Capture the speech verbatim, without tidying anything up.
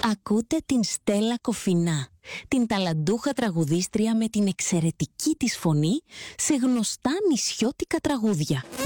Ακούτε την Στέλλα Κοφινά, την ταλαντούχα τραγουδίστρια με την εξαιρετική της φωνή σε γνωστά νησιώτικα τραγούδια.